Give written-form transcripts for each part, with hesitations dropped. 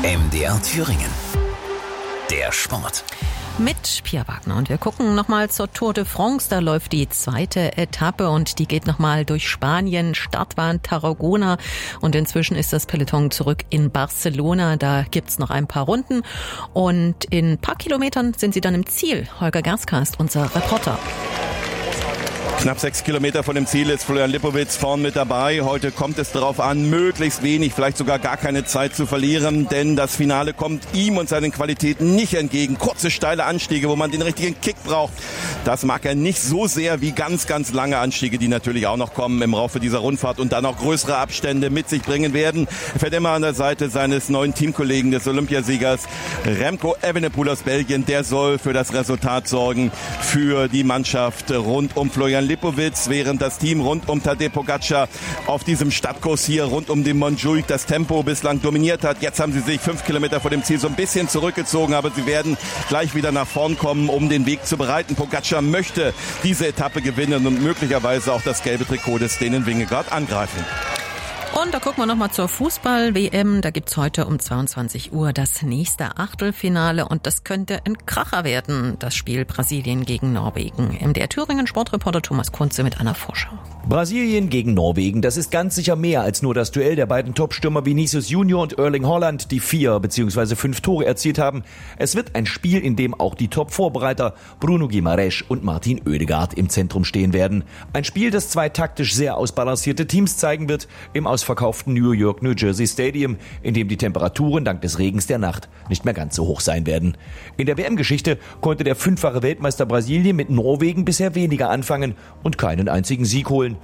MDR Thüringen. Der Sport. Mit Pia Wagner. Und wir gucken nochmal zur Tour de France. Da läuft die zweite Etappe und die geht nochmal durch Spanien. Start war in Tarragona und inzwischen ist das Peloton zurück in Barcelona. Da gibt's noch ein paar Runden und in ein paar Kilometern sind sie dann im Ziel. Holger Gerska ist unser Reporter. Knapp 6 Kilometer von dem Ziel ist Florian Lipowitz vorn mit dabei. Heute kommt es darauf an, möglichst wenig, vielleicht sogar gar keine Zeit zu verlieren, denn das Finale kommt ihm und seinen Qualitäten nicht entgegen. Kurze, steile Anstiege, wo man den richtigen Kick braucht. Das mag er nicht so sehr wie ganz, ganz lange Anstiege, die natürlich auch noch kommen im Laufe dieser Rundfahrt und dann auch größere Abstände mit sich bringen werden. Er fährt immer an der Seite seines neuen Teamkollegen, des Olympiasiegers Remco Evenepoel aus Belgien. Der soll für das Resultat sorgen für die Mannschaft rund um Florian Lipowitz, während das Team rund um Tadej Pogačar auf diesem Stadtkurs hier rund um den Montjuic das Tempo bislang dominiert hat. Jetzt haben sie sich 5 Kilometer vor dem Ziel so ein bisschen zurückgezogen, aber sie werden gleich wieder nach vorn kommen, um den Weg zu bereiten. Pogačar möchte diese Etappe gewinnen und möglicherweise auch das gelbe Trikot des Dänen Vingegaard angreifen. Und da gucken wir nochmal zur Fußball-WM. Da gibt's heute um 22 Uhr das nächste Achtelfinale und das könnte ein Kracher werden, das Spiel Brasilien gegen Norwegen. MDR Thüringen Sportreporter Thomas Kunze mit einer Vorschau. Brasilien gegen Norwegen, das ist ganz sicher mehr als nur das Duell der beiden Topstürmer Vinicius Junior und Erling Haaland, die 4 bzw. 5 Tore erzielt haben. Es wird ein Spiel, in dem auch die Top-Vorbereiter Bruno Guimaraes und Martin Oedegaard im Zentrum stehen werden. Ein Spiel, das 2 taktisch sehr ausbalancierte Teams zeigen wird im ausverkauften New Jersey Stadium, in dem die Temperaturen dank des Regens der Nacht nicht mehr ganz so hoch sein werden. In der WM-Geschichte konnte der 5-fache Weltmeister Brasilien mit Norwegen bisher weniger anfangen und keinen einzigen Sieg holen.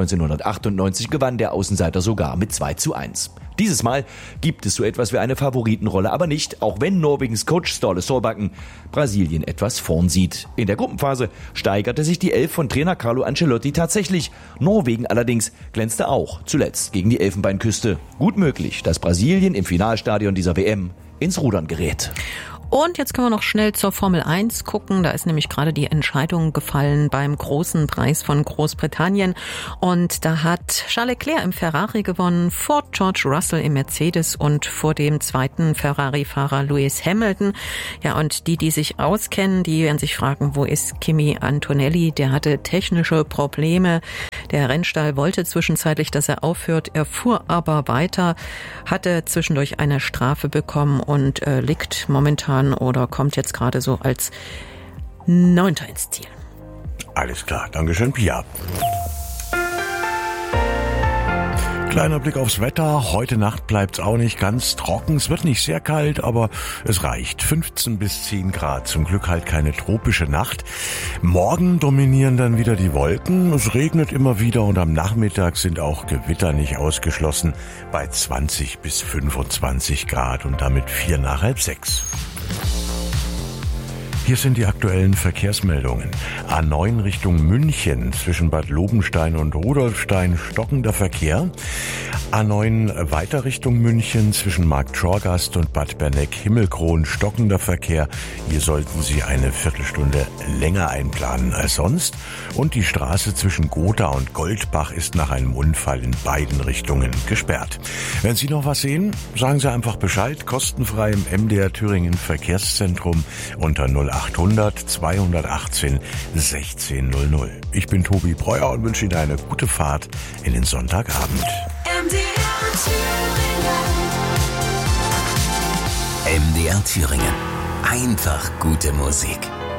1998 gewann der Außenseiter sogar mit 2:1. Dieses Mal gibt es so etwas wie eine Favoritenrolle, aber nicht, auch wenn Norwegens Coach Ståle Solbakken Brasilien etwas vorn sieht. In der Gruppenphase steigerte sich die Elf von Trainer Carlo Ancelotti tatsächlich. Norwegen allerdings glänzte auch zuletzt gegen die Elfenbeinküste. Gut möglich, dass Brasilien im Finalstadion dieser WM ins Rudern gerät. Und jetzt können wir noch schnell zur Formel 1 gucken. Da ist nämlich gerade die Entscheidung gefallen beim großen Preis von Großbritannien. Und da hat Charles Leclerc im Ferrari gewonnen, vor George Russell im Mercedes und vor dem zweiten Ferrari-Fahrer Lewis Hamilton. Ja, und die sich auskennen, die werden sich fragen, wo ist Kimi Antonelli? Der hatte technische Probleme. Der Rennstall wollte zwischenzeitlich, dass er aufhört. Er fuhr aber weiter, hatte zwischendurch eine Strafe bekommen und liegt momentan oder kommt jetzt gerade so als 9. ins Ziel. Alles klar, Dankeschön, Pia. Kleiner Blick aufs Wetter. Heute Nacht bleibt's auch nicht ganz trocken. Es wird nicht sehr kalt, aber es reicht. 15 bis 10 Grad. Zum Glück halt keine tropische Nacht. Morgen dominieren dann wieder die Wolken. Es regnet immer wieder und am Nachmittag sind auch Gewitter nicht ausgeschlossen bei 20 bis 25 Grad und damit 4 nach halb 6. Hier sind die aktuellen Verkehrsmeldungen. A9 Richtung München zwischen Bad Lobenstein und Rudolfstein stockender Verkehr. A9 weiter Richtung München zwischen Marktschorgast und Bad Berneck-Himmelkron stockender Verkehr. Hier sollten Sie eine Viertelstunde länger einplanen als sonst. Und die Straße zwischen Gotha und Goldbach ist nach einem Unfall in beiden Richtungen gesperrt. Wenn Sie noch was sehen, sagen Sie einfach Bescheid. Kostenfrei im MDR Thüringen Verkehrszentrum unter 0800 218 1600. Ich bin Tobi Breuer und wünsche Ihnen eine gute Fahrt in den Sonntagabend. MDR Thüringen. Einfach gute Musik.